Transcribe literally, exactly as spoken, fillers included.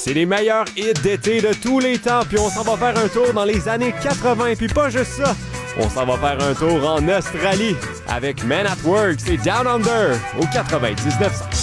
C'est les meilleurs hits d'été de tous les temps, puis on s'en va faire un tour dans les années quatre-vingt, puis pas juste ça. On s'en va faire un tour en Australie avec Men at Work, c'est Down Under au quatre-vingt-dix-neuf cents.